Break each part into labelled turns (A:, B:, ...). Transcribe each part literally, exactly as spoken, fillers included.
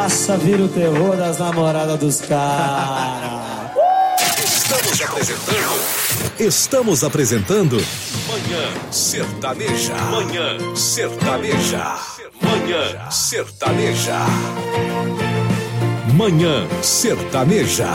A: cachaça vira o terror das namoradas dos caras.
B: Estamos apresentando. Estamos apresentando Manhã Sertaneja. Manhã Sertaneja. Manhã Sertaneja. Manhã Sertaneja.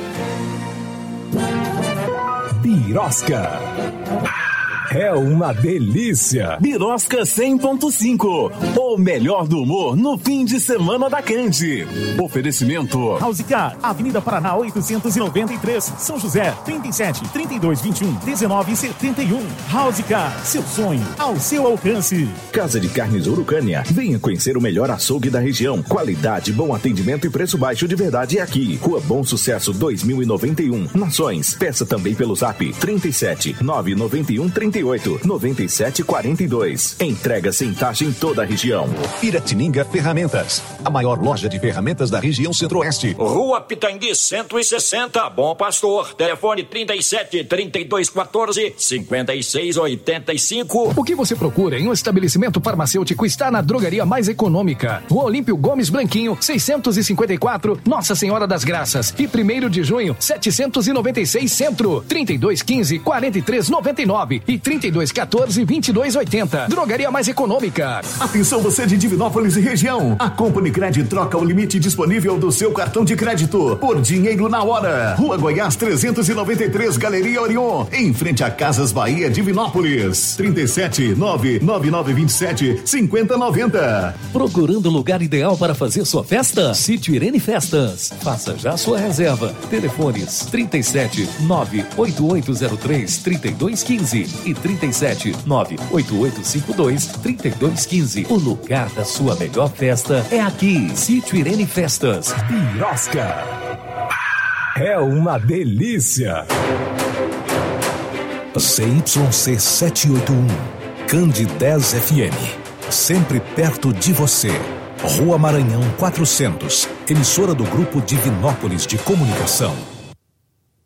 C: Birosca. É uma delícia. Birosca cem ponto cinco. O melhor do humor no fim de semana da Cande. Oferecimento
D: House Car, Avenida Paraná oitocentos e noventa e três, São José, trinta e sete, trinta e dois, vinte e um, dezenove, setenta e um. House Car, seu sonho ao seu alcance.
C: Casa de Carnes Urucânia. Venha conhecer o melhor açougue da região. Qualidade, bom atendimento e preço baixo de verdade é aqui. Rua Bom Sucesso dois mil e noventa e um, Nações. Peça também pelo Zap trinta e sete, nove nove um, trinta e oito, noventa e sete, quarenta e dois. Entrega sem taxa em toda a região.
E: Piratininga Ferramentas, a maior loja de ferramentas da região centro-oeste.
F: Rua Pitangui cento e sessenta, Bom Pastor. Telefone trinta e sete, trinta e dois, quatorze, cinquenta e seis, oitenta e cinco.
G: O que você procura em um estabelecimento farmacêutico está na drogaria mais econômica. Rua Olímpio Gomes Blanquinho, seiscentos e cinquenta e quatro, Nossa Senhora das Graças. E primeiro de junho, setecentos e noventa e seis, Centro. trinta e dois, quinze, quarenta e três, noventa e nove e trinta e dois, quatorze, vinte e dois, oitenta. Drogaria mais econômica.
H: Atenção você de Divinópolis e região. A Company Credit troca o limite disponível do seu cartão de crédito por dinheiro na hora. Rua Goiás trezentos e noventa e três, Galeria Orion, em frente a Casas Bahia, Divinópolis. trinta e sete, nove nove nove vinte e sete, cinquenta noventa.
I: Procurando o lugar ideal para fazer sua festa? Sítio Irene Festas. Faça já sua reserva. Telefones trinta e sete, nove oito oito zero três, trinta e dois, quinze e trinta e sete, nove oito oito cinco dois, trinta e dois, quinze. O lugar da sua melhor festa é aqui. Sítio Irene Festas.
C: Birosca. É uma delícia.
B: C Y C setecentos e oitenta e um, Cande dez F M. Sempre perto de você. Rua Maranhão quatrocentos. Emissora do Grupo Divinópolis de Comunicação.